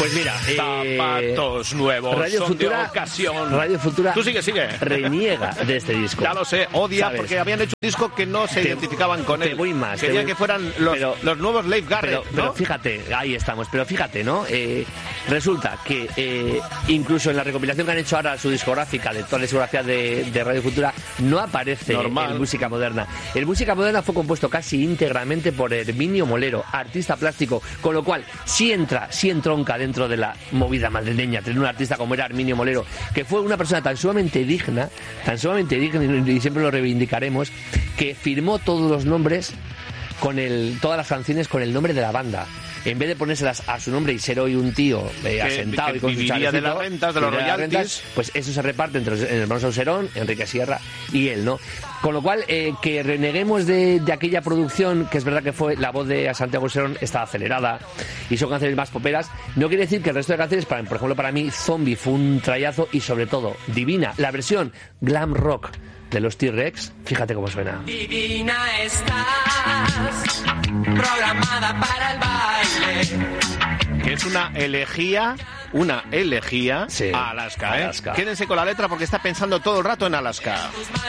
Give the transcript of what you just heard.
Pues mira, zapatos nuevos, Radio son Futura, de ocasión. Radio Futura. Tú sigue. Reniega de este disco. Ya lo sé, odia, ¿sabes? porque habían hecho un disco que no se identificaban con él. Te voy más. Querían que fueran los nuevos Leif Garrett, pero fíjate, ahí estamos. Pero fíjate, ¿no? Resulta que incluso en la recopilación que han hecho ahora su discográfica, de toda la discografía de Radio Futura, no aparece el Música Moderna. El Música Moderna fue compuesto casi íntegramente por Herminio Molero, artista plástico, con lo cual sí entronca dentro de la movida madrileña tener un artista como era Herminio Molero, que fue una persona tan sumamente digna, y siempre lo reivindicaremos, que firmó todos los nombres todas las canciones con el nombre de la banda. En vez de ponérselas a su nombre y ser hoy un tío asentado y con su chalecito, de las rentas, de los royalties, pues eso se reparte entre los hermanos Auserón, Enrique Sierra y él, ¿no? Con lo cual, que reneguemos de aquella producción, que es verdad que fue la voz de Santiago Auserón, está acelerada y son canciones más poperas, no quiere decir que el resto de canciones, por ejemplo, para mí, Zombie fue un trayazo y sobre todo, Divina, la versión glam rock de los T-Rex, fíjate cómo suena. Divina estás, programada para el baile. Que es una elegía sí, a Alaska, ¿eh? Alaska. Quédense con la letra porque está pensando todo el rato en Alaska.